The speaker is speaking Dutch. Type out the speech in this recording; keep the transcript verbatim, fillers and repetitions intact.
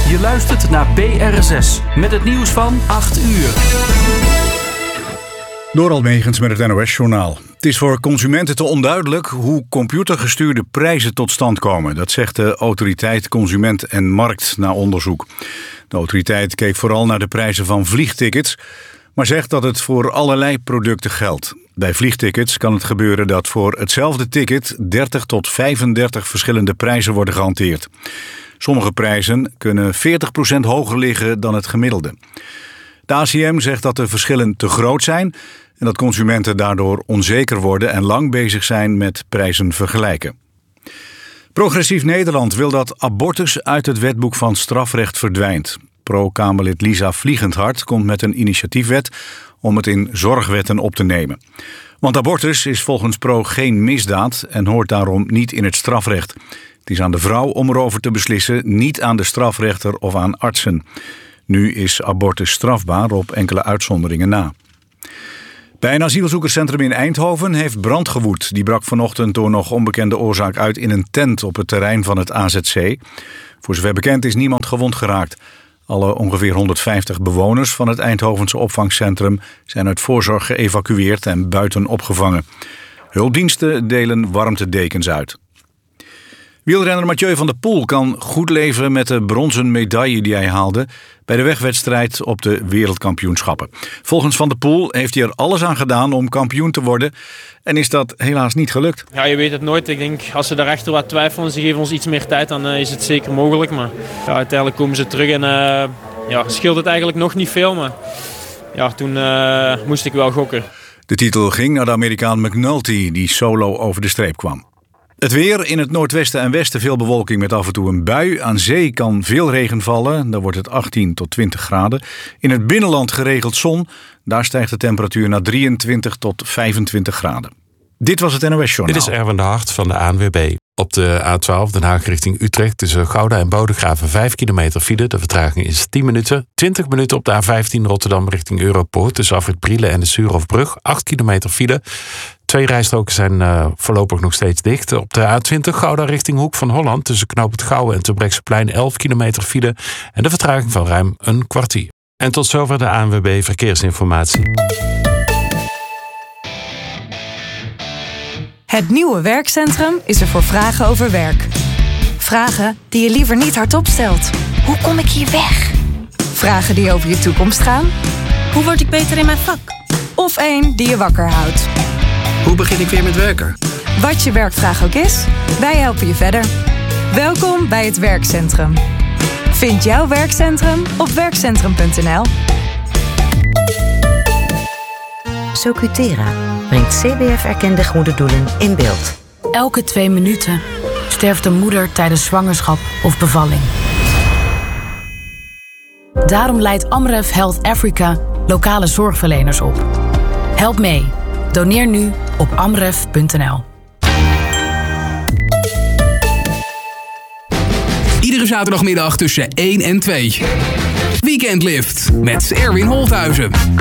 Je luistert naar B R S S met het nieuws van acht uur. Door Almegens met het N O S-journaal. Het is voor consumenten te onduidelijk hoe computergestuurde prijzen tot stand komen. Dat zegt de autoriteit Consument en Markt na onderzoek. De autoriteit keek vooral naar de prijzen van vliegtickets, maar zegt dat het voor allerlei producten geldt. Bij vliegtickets kan het gebeuren dat voor hetzelfde ticket dertig tot vijfendertig verschillende prijzen worden gehanteerd. Sommige prijzen kunnen veertig procent hoger liggen dan het gemiddelde. De A C M zegt dat de verschillen te groot zijn en dat consumenten daardoor onzeker worden en lang bezig zijn met prijzen vergelijken. Progressief Nederland wil dat abortus uit het wetboek van strafrecht verdwijnt. Pro-Kamerlid Lisa Vliegendhart komt met een initiatiefwet om het in zorgwetten op te nemen. Want abortus is volgens Pro geen misdaad en hoort daarom niet in het strafrecht. Het is aan de vrouw om erover te beslissen, niet aan de strafrechter of aan artsen. Nu is abortus strafbaar op enkele uitzonderingen na. Bij een asielzoekerscentrum in Eindhoven heeft brand gewoed. Die brak vanochtend door nog onbekende oorzaak uit in een tent op het terrein van het A Z C. Voor zover bekend is niemand gewond geraakt. Alle ongeveer honderdvijftig bewoners van het Eindhovense opvangcentrum zijn uit voorzorg geëvacueerd en buiten opgevangen. Hulpdiensten delen warmtedekens uit. Wielrenner Mathieu van der Poel kan goed leven met de bronzen medaille die hij haalde bij de wegwedstrijd op de wereldkampioenschappen. Volgens Van der Poel heeft hij er alles aan gedaan om kampioen te worden en is dat helaas niet gelukt. Ja, je weet het nooit. Ik denk, als ze daarachter wat twijfelen, ze geven ons iets meer tijd, dan uh, is het zeker mogelijk. Maar ja, uiteindelijk komen ze terug en uh, ja, scheelt het eigenlijk nog niet veel. Maar ja, toen uh, moest ik wel gokken. De titel ging naar de Amerikaan McNulty, die solo over de streep kwam. Het weer, in het noordwesten en westen veel bewolking met af en toe een bui. Aan zee kan veel regen vallen, dan wordt het achttien tot twintig graden. In het binnenland geregeld zon, daar stijgt de temperatuur naar drieëntwintig tot vijfentwintig graden. Dit was het N O S-journaal. Dit is Erwin de Hart van de A N W B. Op de A twaalf Den Haag richting Utrecht tussen Gouda en Bodegraven vijf kilometer file. De vertraging is tien minuten. twintig minuten op de A vijftien Rotterdam richting Europoort tussen Afrit Brielen en de Suurhofbrug. acht kilometer file. Twee rijstroken zijn uh, voorlopig nog steeds dicht. Op de A twintig Gouda richting Hoek van Holland tussen Knoop het Gouwen en Terbrechtseplein elf kilometer file. En de vertraging van ruim een kwartier. En tot zover de A N W B Verkeersinformatie. Het nieuwe werkcentrum is er voor vragen over werk. Vragen die je liever niet hardop stelt. Hoe kom ik hier weg? Vragen die over je toekomst gaan. Hoe word ik beter in mijn vak? Of één die je wakker houdt. Hoe begin ik weer met werken? Wat je werkvraag ook is, wij helpen je verder. Welkom bij het werkcentrum. Vind jouw werkcentrum op werkcentrum punt n l. Socutera brengt C B F-erkende goede doelen in beeld. Elke twee minuten sterft een moeder tijdens zwangerschap of bevalling. Daarom leidt Amref Health Africa lokale zorgverleners op. Help mee. Doneer nu op amref punt n l. Iedere zaterdagmiddag tussen één en twee. Weekendlift met Erwin Holthuizen.